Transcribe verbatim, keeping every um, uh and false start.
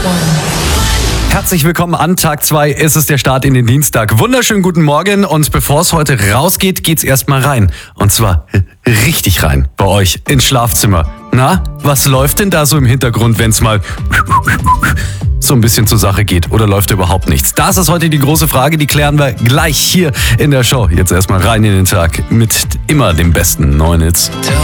Herzlich willkommen an Tag zwei. Es ist der Start in den Dienstag. Wunderschönen guten Morgen und bevor es heute rausgeht, geht's erstmal rein. Und zwar richtig rein bei euch ins Schlafzimmer. Na, was läuft denn da so im Hintergrund, wenn's mal so ein bisschen zur Sache geht oder läuft überhaupt nichts? Das ist heute die große Frage, die klären wir gleich hier in der Show. Jetzt erstmal rein in den Tag mit immer dem besten neuen Hits.